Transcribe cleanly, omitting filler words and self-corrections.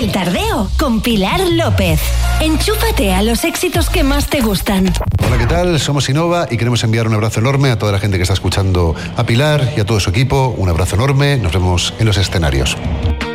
El Tardeo con Pilar López. Enchúfate a los éxitos que más te gustan. Hola, ¿qué tal? Somos Innova y queremos enviar un abrazo enorme a toda la gente que está escuchando a Pilar y a todo su equipo. Un abrazo enorme. Nos vemos en los escenarios.